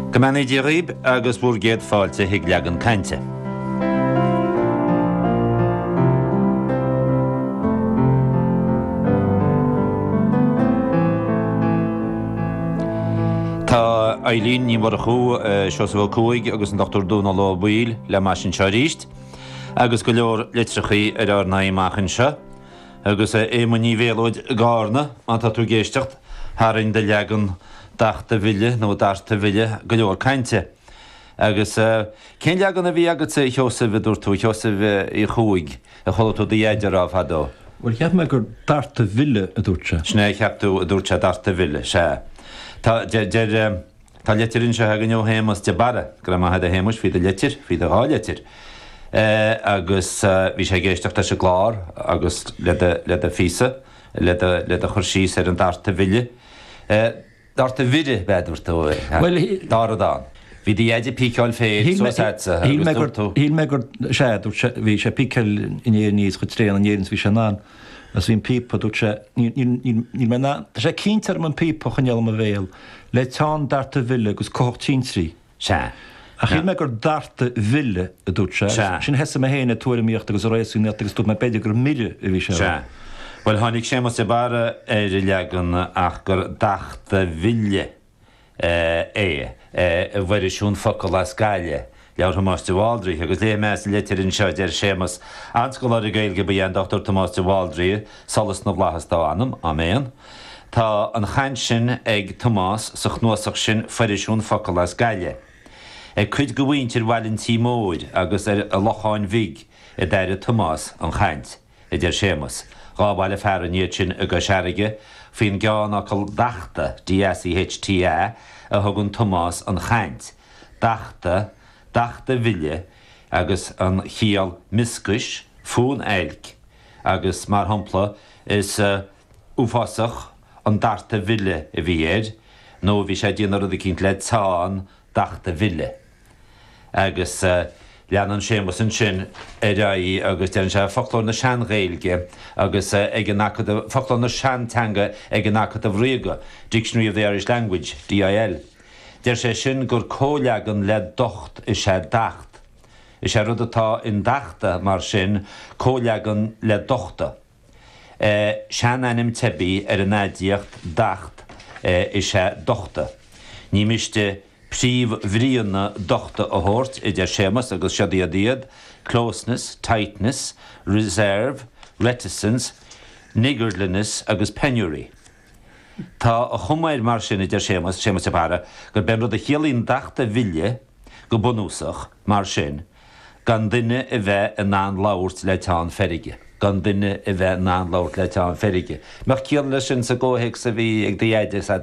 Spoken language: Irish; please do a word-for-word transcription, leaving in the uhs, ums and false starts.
Gymani dirib agus bwrged fáilte higleagan cainte. Tá Eileen ní mar a chú seos bhfuil cúig agus an doctor dúna lá bhuiil le maisin se ríist, agus go leor litrichaí ar ar naimachchan se, agus é mu ní bhéalóid gárna má tá tú géistecht thairn de leagan dachta bhile nó darta bhile go leor cainte. Agus cén leagan a bhí agat sé cheosamh dúir tú cheosamh i chúig a chola tú d'idir á fadó. Well, cheap me gur darta bhile a dúirte. Sné cheap tú a dúirte darta bhile se. Tá Tá letirinn se hagan ó hémas de bara, gur má head a hémas fi a letir, fi a há letir. Agus bhí sé géisteachta se glár agus le a físa, le a chuirsís ar an darta bhile. Darta bhile beidir tú dar a dá. Bhí d éidir píceáil féir suasaitsa. Híl me gur sé bhí sé píceil in éir níos chu tréan an éirins bhí sé ná. As hín pípa dúirt sé, ní mena, tá sé cíntar man pípa chuneal a bhéal, le tán darta bhile agus cóch tínsrí. Se. A híl me gur darta bhile a dúirt sé, sin hesa me héna tuairimíocht agus réisúneat agus dúirt me beidir gur mille a bhí sé. Se. Well, tháinig sémas de bara ar i leagan ach gur darta bhile é, a bharisún focail a scaile. Leabhar Tomás de Waldry, agus lé meas letirinn seo deir sémas anscoil ar gailge ba dhéan Doctor Tomás de Waldry, solas na bhlachas dá anam, amen. Tá an chaint sin ag Tomás sa chnuasach sin farisún focail a scaile. Ag cuid go bhaintir bhailinn tí móid agus ar a locháin bhig i deire Tomás an chaint, i deir sémas. Gá bhaile fear an iad sin a go seirige, faoin gán acail dachta, D S E H T A, a thugann Tomás an chaint. Dachta, dachta bhile agus an chial miscus fún eilc agus mar hampla is uh, uafasach an darta bhile a bhí éir, nó bhí sé díanaar a cinnt le táin dachta bhile. Agus uh, leanan sémas an sin ar aí agus dean sé folklór na sean réilge agus uh, ag an folklór na seantanga ag an nácad a bhríoga, Dictionary of the Irish Language, D I L. Der sé sin gur cóleagan le docht is sé dacht. Is sé rud atá in dachta mar sin cóleagan le dochta. Eh, Sean anim tebi ar an éideacht dacht eh, is sé dochta. Ní miste príomh bhríonna dochta a hort i d sémas agus seadí a diad, closeness, tightness, reserve, reticence, niggardliness agus penury. Tá a chumaid mar sin idir sémas, sémas a bara, gur ben rud a chéalín dachta bhile go bunúsach mar sin, gan duine i bheith a ná labhairt le teán ferige. Gan duine i bheith ná labhairt le teán ferige. Mar céal lei sin sa ggóthaigh sa bhí ag d'idir